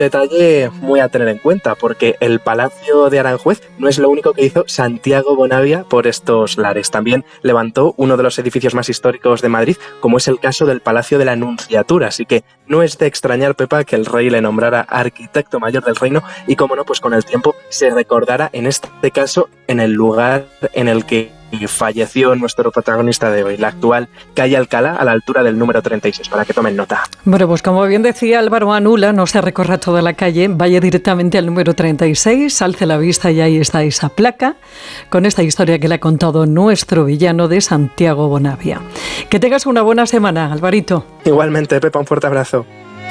Detalle muy a tener en cuenta, porque el Palacio de Aranjuez no es lo único que hizo Santiago Bonavia por estos lares. También levantó uno de los edificios más históricos de Madrid, como es el caso del Palacio de la Nunciatura. Así que no es de extrañar, Pepa, que el rey le nombrara arquitecto mayor del reino y, como no, pues con el tiempo se recordará, en este caso, en el lugar en el que falleció nuestro protagonista de hoy, la actual calle Alcalá, a la altura del número 36, para que tomen nota. Bueno, pues como bien decía Álvaro Anula, no se recorra toda la calle, vaya directamente al número 36, alce la vista y ahí está esa placa con esta historia que le ha contado nuestro villano de Santiago Bonavia. Que tengas una buena semana, Alvarito. Igualmente, Pepa, un fuerte abrazo.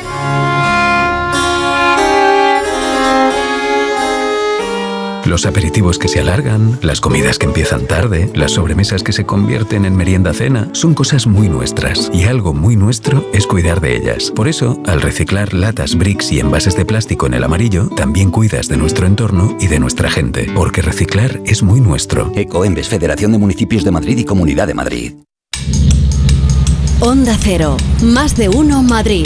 Los aperitivos que se alargan, las comidas que empiezan tarde, las sobremesas que se convierten en merienda-cena, son cosas muy nuestras. Y algo muy nuestro es cuidar de ellas. Por eso, al reciclar latas, bricks y envases de plástico en el amarillo, también cuidas de nuestro entorno y de nuestra gente. Porque reciclar es muy nuestro. Ecoembes, Federación de Municipios de Madrid y Comunidad de Madrid. Onda Cero, más de uno Madrid.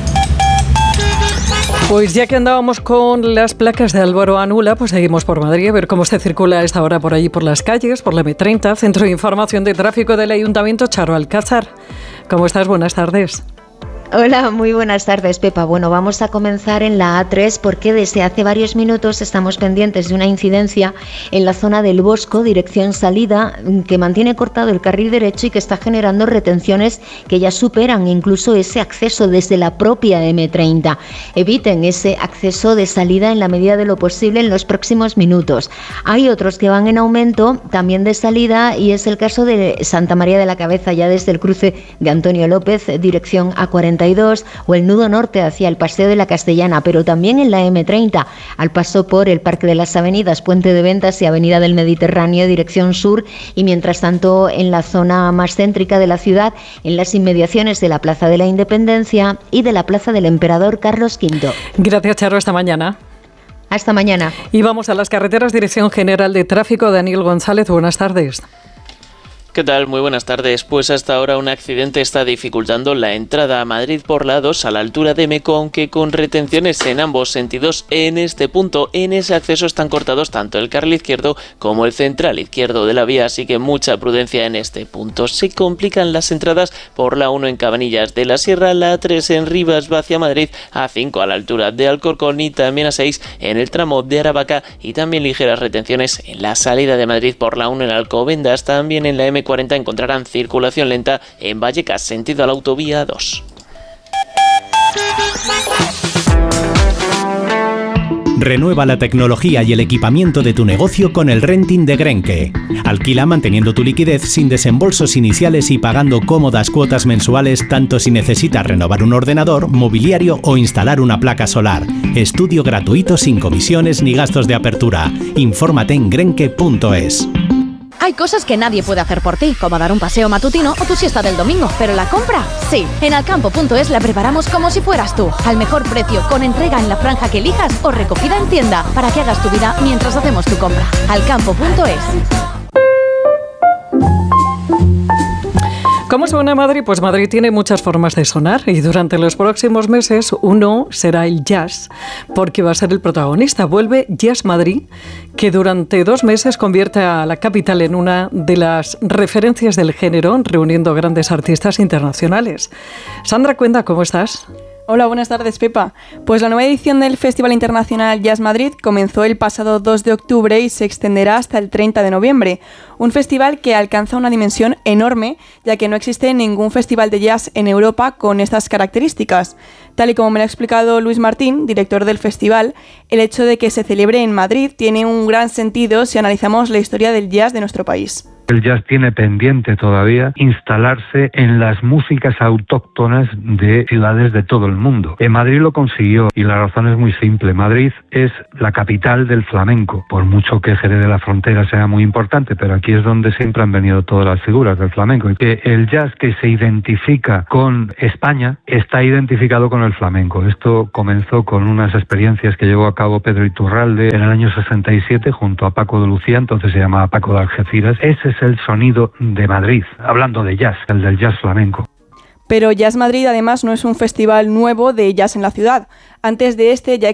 Pues ya que andábamos con las placas de Álvaro Anula, pues seguimos por Madrid a ver cómo se circula a esta hora por allí, por las calles, por la M30, Centro de Información de Tráfico del Ayuntamiento, Charo Alcázar. ¿Cómo estás? Buenas tardes. Hola, muy buenas tardes, Pepa. Bueno, vamos a comenzar en la A3 porque desde hace varios minutos estamos pendientes de una incidencia en la zona del Bosco, dirección salida, que mantiene cortado el carril derecho y que está generando retenciones que ya superan incluso ese acceso desde la propia M30. Eviten ese acceso de salida en la medida de lo posible en los próximos minutos. Hay otros que van en aumento, también de salida, y es el caso de Santa María de la Cabeza, ya desde el cruce de Antonio López, dirección A42, o el nudo norte hacia el Paseo de la Castellana, pero también en la M30, al paso por el Parque de las Avenidas, Puente de Ventas y Avenida del Mediterráneo, dirección sur, y mientras tanto en la zona más céntrica de la ciudad, en las inmediaciones de la Plaza de la Independencia y de la Plaza del Emperador Carlos V. Gracias, Charo, hasta mañana. Hasta mañana. Y vamos a las carreteras, Dirección General de Tráfico, Daniel González, buenas tardes. ¿Qué tal? Muy buenas tardes. Pues hasta ahora un accidente está dificultando la entrada a Madrid por la 2 a la altura de Meco, aunque con retenciones en ambos sentidos en este punto. En ese acceso están cortados tanto el carril izquierdo como el central izquierdo de la vía, así que mucha prudencia en este punto. Se complican las entradas por la 1 en Cabanillas de la Sierra, la 3 en Rivas hacia Madrid, a 5 a la altura de Alcorcón y también a 6 en el tramo de Aravaca, y también ligeras retenciones en la salida de Madrid por la 1 en Alcobendas. También en la M40 encontrarán circulación lenta en Vallecas, sentido a la autovía 2. Renueva la tecnología y el equipamiento de tu negocio con el renting de Grenke. Alquila manteniendo tu liquidez sin desembolsos iniciales y pagando cómodas cuotas mensuales, tanto si necesitas renovar un ordenador, mobiliario o instalar una placa solar. Estudio gratuito sin comisiones ni gastos de apertura. Infórmate en grenke.es. Hay cosas que nadie puede hacer por ti, como dar un paseo matutino o tu siesta del domingo, pero la compra, sí. En Alcampo.es la preparamos como si fueras tú, al mejor precio, con entrega en la franja que elijas o recogida en tienda, para que hagas tu vida mientras hacemos tu compra. Alcampo.es. ¿Cómo suena Madrid? Pues Madrid tiene muchas formas de sonar y durante los próximos meses uno será el jazz, porque va a ser el protagonista. Vuelve Jazz Madrid, que durante 2 meses convierte a la capital en una de las referencias del género, reuniendo grandes artistas internacionales. Sandra Cuenda, ¿cómo estás? Hola, buenas tardes, Pepa. Pues la nueva edición del Festival Internacional Jazz Madrid comenzó el pasado 2 de octubre y se extenderá hasta el 30 de noviembre. Un festival que alcanza una dimensión enorme, ya que no existe ningún festival de jazz en Europa con estas características. Tal y como me lo ha explicado Luis Martín, director del festival, el hecho de que se celebre en Madrid tiene un gran sentido si analizamos la historia del jazz de nuestro país. El jazz tiene pendiente todavía instalarse en las músicas autóctonas de ciudades de todo el mundo. En Madrid lo consiguió y la razón es muy simple. Madrid es la capital del flamenco, por mucho que Jerez de la Frontera sea muy importante, pero aquí es donde siempre han venido todas las figuras del flamenco. Y que el jazz que se identifica con España está identificado con el flamenco. Esto comenzó con unas experiencias que llevó a cabo Pedro Iturralde en el año 67 junto a Paco de Lucía, entonces se llamaba Paco de Algeciras. Ese es el sonido de Madrid, hablando de jazz, el del jazz flamenco. Pero Jazz Madrid además no es un festival nuevo de jazz en la ciudad. Antes de este ya